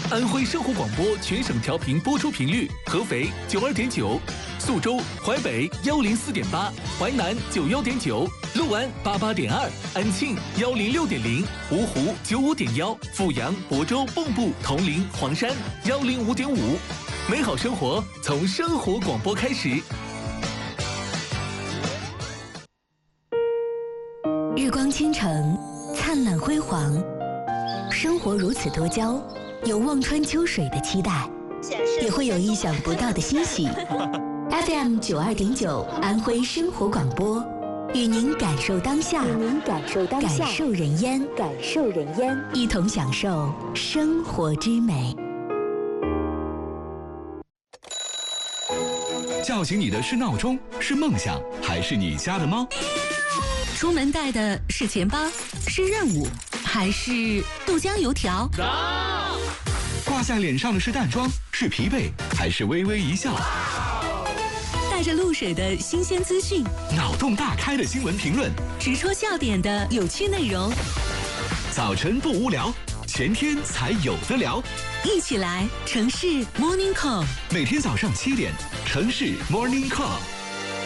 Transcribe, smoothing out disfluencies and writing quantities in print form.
安徽生活广播全省调频播出频率：合肥92.9，宿州、淮北104.8，淮南91.9，六安88.2，安庆106.0，芜湖95.1，阜阳、亳州、蚌埠、铜陵、黄山105.5。美好生活从生活广播开始。 日光倾城，灿烂辉煌，生活如此多娇，有望穿秋水的期待，也会有意想不到的欣喜。FM 92.9，安徽生活广播，与您感受当下，感受人烟，一同享受生活之美。 叫醒你的是闹钟，是梦想，还是你家的猫？ 出门带的是钱包，是任务，还是豆浆油条？ 挂在脸上的是淡妆，是疲惫，还是微微一笑？ 带着露水的新鲜资讯， 脑洞大开的新闻评论， 直戳笑点的有趣内容。 早晨不无聊，全天才有的聊。 一起来城市 Morning Call， 每天早上7点，城市 Morning Call。